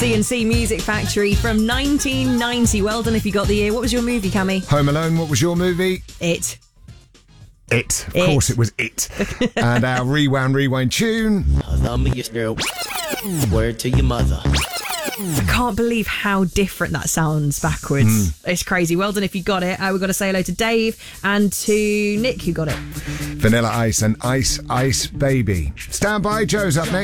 C&C Music Factory from 1990. Well done if you got the year. What was your movie, Cammy? Home Alone. What was your movie? It. Of course it was It. And our rewind tune. Word to your mother. I can't believe how different that sounds backwards. It's crazy. Well done if you got it. We've got to say hello to Dave and to Nick, who got it. Vanilla Ice and Ice Ice Baby. Stand by, Joe's up next.